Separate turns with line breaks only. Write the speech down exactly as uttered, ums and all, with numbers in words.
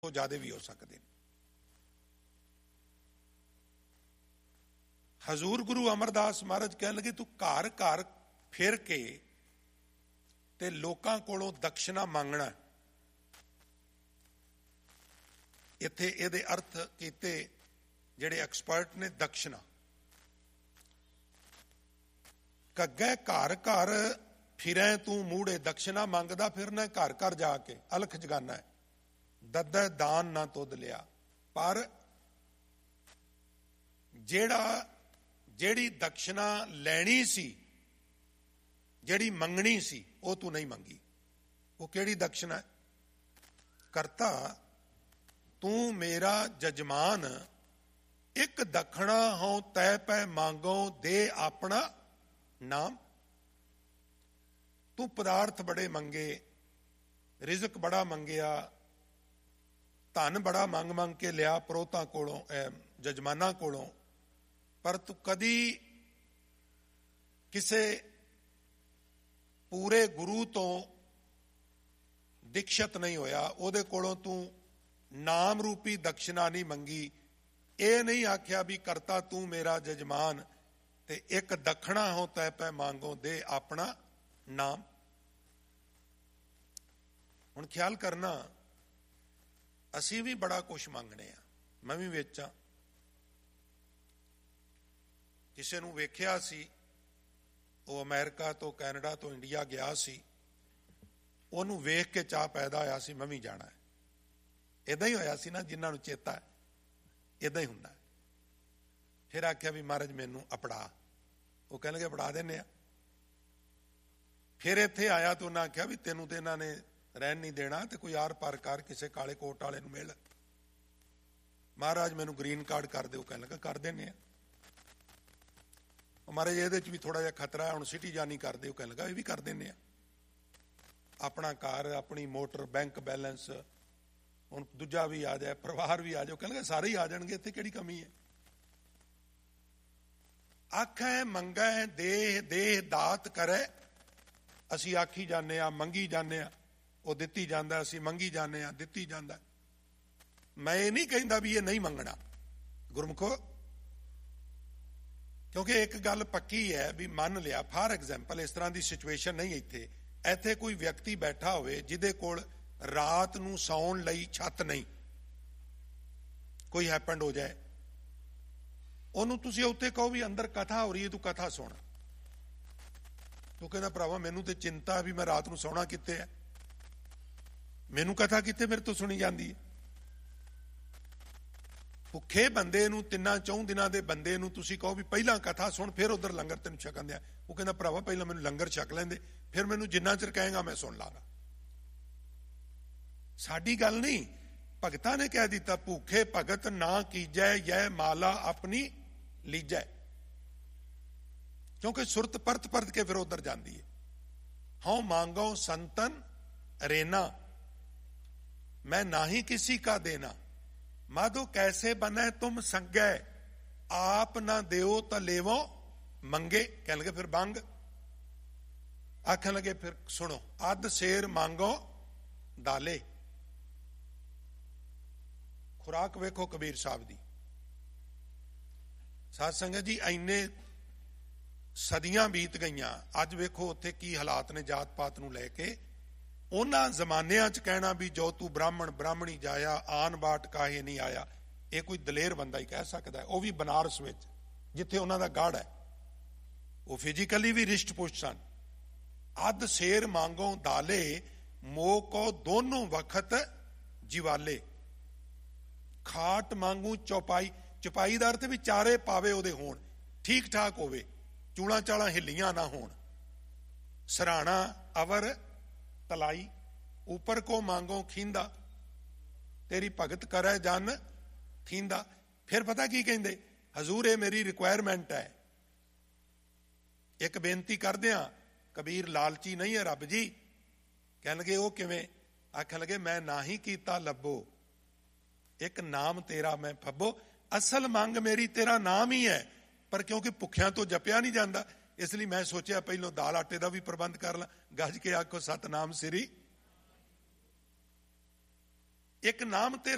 ਤੋਂ ਜ਼ਿਆਦਾ ਵੀ ਹੋ ਸਕਦੇ ਨੇ। ਹਜ਼ੂਰ ਗੁਰੂ ਅਮਰਦਾਸ ਮਹਾਰਾਜ ਕਹਿਣ ਲੱਗੇ ਤੂੰ ਘਰ ਘਰ ਫਿਰ ਕੇ ਤੇ ਲੋਕਾਂ ਕੋਲੋਂ ਦਕਸ਼ਨਾ ਮੰਗਣਾ। ਇੱਥੇ ਇਹਦੇ ਅਰਥ ਕੀਤੇ ਜਿਹੜੇ ਐਕਸਪਰਟ ਨੇ ਦਕਸ਼ਨਾ। ਕੱਗੇ ਘਰ ਘਰ ਫਿਰੈ ਤੂੰ ਮੂੜੇ, ਦਕਸ਼ਨਾ ਮੰਗਦਾ ਫਿਰਨਾ ਘਰ ਘਰ ਜਾ ਕੇ, ਅਲਖ ਜਗਾਨਾ ਹੈ। ਦੱਦਾ ਦਾਨ ਨਾ ਤੁਧ ਲਿਆ, ਪਰ ਜਿਹੜਾ ਜਿਹੜੀ ਦਕਸ਼ਨਾ ਲੈਣੀ ਸੀ, ਜਿਹੜੀ ਮੰਗਣੀ ਸੀ, ਉਹ ਤੂੰ ਨਹੀਂ ਮੰਗੀ। ਉਹ ਕਿਹੜੀ ਦਕਸ਼ਨਾ ਹੈ? ਕਰਤਾ ਤੂੰ ਮੇਰਾ ਜਜਮਾਨ, ਇੱਕ ਦਖਣਾ ਹੋਂ ਤੈ ਪੈ ਮੰਗੋ, ਦੇ ਆਪਣਾ ਨਾਮ। ਤੂੰ ਪਦਾਰਥ ਬੜੇ ਮੰਗੇ, ਰਿਜ਼ਕ ਬੜਾ ਮੰਗਿਆ, ਧਨ ਬੜਾ ਮੰਗ ਮੰਗ ਕੇ ਲਿਆ ਪਰੋਤਾਂ ਕੋਲੋਂ, ਜਜਮਾਨਾਂ ਕੋਲੋਂ, ਪਰ ਤੂੰ ਕਦੀ ਕਿਸੇ ਪੂਰੇ ਗੁਰੂ ਤੋਂ ਦੀਕਸ਼ਤ ਨਹੀਂ ਹੋਇਆ, ਉਹਦੇ ਕੋਲੋਂ ਤੂੰ ਨਾਮ ਰੂਪੀ ਦਕਸ਼ਨਾ ਨਹੀਂ ਮੰਗੀ। ਇਹ ਨਹੀਂ ਆਖਿਆ ਵੀ ਕਰਤਾ ਤੂੰ ਮੇਰਾ ਜਜਮਾਨ ਤੇ ਇੱਕ ਦਖਣਾ ਹੋ ਤੈ ਪੈ ਮੰਗੋ, ਦੇ ਆਪਣਾ ਨਾਮ। ਹੁਣ ਖਿਆਲ ਕਰਨਾ, ਅਸੀਂ ਵੀ ਬੜਾ ਕੁਛ ਮੰਗਣੇ ਆ। ਮੈਂ ਵੀ ਵੇਚਾਂ, ਕਿਸੇ ਨੂੰ ਵੇਖਿਆ ਸੀ, ਉਹ ਅਮਰੀਕਾ ਤੋਂ ਕੈਨੇਡਾ ਤੋਂ ਇੰਡੀਆ ਗਿਆ ਸੀ, ਉਹਨੂੰ ਵੇਖ ਕੇ ਚਾਹ ਪੈਦਾ ਹੋਇਆ ਸੀ ਮੈਂ ਵੀ ਜਾਣਾ ਹੈ। ਏਦਾਂ ਹੀ ਹੋਇਆ ਸੀ ਨਾ, ਜਿਨ੍ਹਾਂ ਨੂੰ ਚੇਤਾ ਹੈ ਏਦਾਂ ਹੀ ਹੁੰਦਾ। ਫਿਰ ਆਖਿਆ ਵੀ ਮਹਾਰਾਜ ਮੈਨੂੰ ਅਪੜਾ, ਉਹ ਕਹਿਣ ਲੱਗੇ ਅਪੜਾ ਦਿੰਦੇ ਆ। ਫਿਰ ਇੱਥੇ ਆਇਆ ਤਾਂ ਉਹਨਾਂ ਆਖਿਆ ਵੀ ਤੈਨੂੰ ਤੇ ਇਹਨਾਂ ਨੇ ਰਹਿਣ ਨਹੀਂ ਦੇਣਾ, ਤੇ ਕੋਈ ਆਰ ਪਾਰ ਕਰ, ਕਿਸੇ ਕਾਲੇ ਕੋਟ ਵਾਲੇ ਨੂੰ ਮਿਲ, ਮਹਾਰਾਜ ਮੈਨੂੰ ਗ੍ਰੀਨ ਕਾਰਡ ਕਰ ਦਿਓ। ਕਹਿਣ ਲੱਗਾ ਕਰ ਦਿੰਦੇ ਆ। ਮਹਾਰਾਜ ਇਹਦੇ ਚ ਵੀ ਥੋੜਾ ਜਿਹਾ ਖਤਰਾ ਹੈ, ਹੁਣ ਸਿਟੀ ਜਾਨੀ ਕਰ ਦਿਓ। ਕਹਿਣ ਲੱਗਾ ਇਹ ਵੀ ਕਰ ਦਿੰਦੇ ਆ। ਆਪਣਾ ਘਰ, ਆਪਣੀ ਮੋਟਰ, ਬੈਂਕ ਬੈਲੈਂਸ, ਹੁਣ ਦੂਜਾ ਵੀ ਆ ਜਾਏ, ਪਰਿਵਾਰ ਵੀ ਆ ਜਾਓ। ਕਹਿਣ ਲੱਗਾ ਸਾਰੇ ਹੀ ਆ ਜਾਣਗੇ, ਇੱਥੇ ਕਿਹੜੀ ਕਮੀ ਹੈ। ਆਖੈ ਮੰਗੈ ਦੇਹ ਦੇਹ ਦਾਤ ਕਰੇ, ਅਸੀਂ ਆਖੀ ਜਾਂਦੇ ਆ, ਮੰਗੀ ਜਾਂਦੇ ਆ, ਉਹ ਦਿੱਤੀ ਜਾਂਦਾ, ਅਸੀਂ ਮੰਗੀ ਜਾਂਦੇ ਆ, ਦਿੱਤੀ ਜਾਂਦਾ। ਮੈਂ ਇਹ ਨਹੀਂ ਕਹਿੰਦਾ ਵੀ ਇਹ ਨਹੀਂ ਮੰਗਣਾ ਗੁਰਮੁਖੋ, ਕਿਉਂਕਿ ਇੱਕ ਗੱਲ ਪੱਕੀ ਹੈ ਵੀ ਮੰਨ ਲਿਆ, ਫਾਰ ਐਗਜ਼ਾਮਪਲ ਇਸ ਤਰ੍ਹਾਂ ਦੀ ਸਿਚੁਏਸ਼ਨ ਨਹੀਂ ਇੱਥੇ ਇੱਥੇ ਕੋਈ ਵਿਅਕਤੀ ਬੈਠਾ ਹੋਵੇ ਜਿਹਦੇ ਕੋਲ ਰਾਤ ਨੂੰ ਸੌਣ ਲਈ ਛੱਤ ਨਹੀਂ, ਕੋਈ ਹੈਪਨਡ ਹੋ ਜਾਏ, ਉਹਨੂੰ ਤੁਸੀਂ ਉੱਥੇ ਕਹੋ ਵੀ ਅੰਦਰ ਕਥਾ ਹੋ ਰਹੀ ਹੈ, ਤੂੰ ਕਥਾ ਸੁਣ। ਤੂੰ ਕਹਿੰਦਾ ਭਰਾਵਾ ਮੈਨੂੰ ਤੇ ਚਿੰਤਾ ਵੀ ਮੈਂ ਰਾਤ ਨੂੰ ਸੌਣਾ ਕਿੱਥੇ ਹੈ, ਮੈਨੂੰ ਕਥਾ ਕਿੱਥੇ ਮੇਰੇ ਤੋਂ ਸੁਣੀ ਜਾਂਦੀ ਹੈ। ਭੁੱਖੇ ਬੰਦੇ ਨੂੰ, ਤਿੰਨਾਂ ਚੌਂ ਦਿਨਾਂ ਦੇ ਬੰਦੇ ਨੂੰ ਤੁਸੀਂ ਕਹੋ ਵੀ ਪਹਿਲਾਂ ਕਥਾ ਸੁਣ, ਫਿਰ ਉਧਰ ਲੰਗਰ ਤੈਨੂੰ ਛਕਣ ਦਿਆ। ਉਹ ਕਹਿੰਦਾ ਭਰਾਵਾ ਪਹਿਲਾਂ ਮੈਨੂੰ ਲੰਗਰ ਛਕ ਲੈਂਦੇ, ਫਿਰ ਮੈਨੂੰ ਜਿੰਨਾ ਚਿਰ ਕਹੇਗਾ ਮੈਂ ਸੁਣ ਲਾਂਗਾ। ਸਾਡੀ ਗੱਲ ਨਹੀਂ, ਭਗਤਾਂ ਨੇ ਕਹਿ ਦਿੱਤਾ, ਭੁੱਖੇ ਭਗਤ ਨਾ ਕੀਜੈ, ਯੈ ਮਾਲਾ ਆਪਣੀ ਲੀਜੈ। ਕਿਉਂਕਿ ਸੁਰਤ ਪਰਤ ਪਰਤ ਕੇ ਫਿਰ ਉਧਰ ਜਾਂਦੀ ਹੈ। ਹਉ ਮੰਗੋ ਸੰਤਨ ਰੇਨਾ, ਮੈਂ ਨਾਹੀ ਕਿसी का देना, माधो कैसे बने तुम संगै, आप ना देओ तो लेवो मंगे। कहने लगे फिर बंग, आखन लगे फिर सुनो, अध शेर मांगो दाले। खुराक वेखो कबीर साहब दी। साध संगत जी इन्ने सदियां बीत गईयां, अज वेखो उत्थे की हालात ने जात पात नूं लैके। ਉਹਨਾਂ ਜ਼ਮਾਨਿਆਂ 'ਚ ਕਹਿਣਾ ਵੀ ਜੋ ਤੂੰ ਬ੍ਰਾਹਮਣ ਬ੍ਰਾਹਮਣੀ ਜਾਇਆ, ਆਨ ਬਾਟ ਕਾਹੇ ਨਹੀਂ ਆਇਆ, ਇਹ ਕੋਈ ਦਲੇਰ ਬੰਦਾ ਹੀ ਕਹਿ ਸਕਦਾ। ਉਹ ਵੀ ਬਨਾਰਸ ਵਿੱਚ, ਜਿੱਥੇ ਉਹਨਾਂ ਦਾ ਗੜ੍ਹ ਹੈ। ਉਹ ਫਿਜ਼ੀਕਲੀ ਵੀ ਰਿਸ਼ਟ ਪੁਸ਼ਟ ਸਨ। ਅੱਧ ਸ਼ੇਰ ਮੰਗੋ ਦਾਲੇ, ਮੋਹ ਕੋ ਦੋਨੋਂ ਵਕਤ ਜਿਵਾਲੇ। ਖਾਟ ਮੰਗੂ ਚੌਪਾਈ, ਚੌਪਾਈ ਦਾ ਅਰਥ ਵੀ ਚਾਰੇ ਪਾਵੇ ਉਹਦੇ ਹੋਣ, ਠੀਕ ਠਾਕ ਹੋਵੇ, ਚੂਲਾਂ ਚਾਲਾਂ ਹਿੱਲੀਆਂ ਨਾ ਹੋਣ। ਸਰਾਣਾ ਅਵਰ ਤਲਾਈ, ਉਪਰ ਕੋ ਮੰਗੋ ਖੀਂਦਾ, ਤੇਰੀ ਭਗਤ ਕਰੇ ਜਨ ਥੀਂਦਾ। ਫਿਰ ਪਤਾ ਕੀ ਕਹਿੰਦੇ, ਹਜ਼ੂਰ ਇਹ ਮੇਰੀ ਰਿਕੁਆਇਰਮੈਂਟ ਹੈ, ਇੱਕ ਬੇਨਤੀ ਕਰਦੇ ਆ, ਕਬੀਰ ਲਾਲਚੀ ਨਹੀਂ ਹੈ ਰੱਬ ਜੀ। ਕਹਿਣ ਲੱਗੇ ਉਹ ਕਿਵੇਂ? ਆਖਣ ਲੱਗੇ ਮੈਂ ਨਾ ਹੀ ਕੀਤਾ ਲੱਭੋ, ਇੱਕ ਨਾਮ ਤੇਰਾ ਮੈਂ ਫੱਬੋ। ਅਸਲ ਮੰਗ ਮੇਰੀ ਤੇਰਾ ਨਾਮ ਹੀ ਹੈ, ਪਰ ਕਿਉਂਕਿ ਭੁੱਖਿਆਂ ਤੋਂ ਜਪਿਆ ਨਹੀਂ ਜਾਂਦਾ, ਇਸ ਲਈ ਮੈਂ ਸੋਚਿਆ ਪਹਿਲੋਂ ਦਾਲ ਆਟੇ ਦਾ ਵੀ ਪ੍ਰਬੰਧ ਕਰ ਲਾਂ। ਗੱਜ ਕੇ ਆਖੋ ਸਤਨਾਮ ਸ੍ਰੀ। ਇੱਕ ਨਾਮ ਤੇਰਾ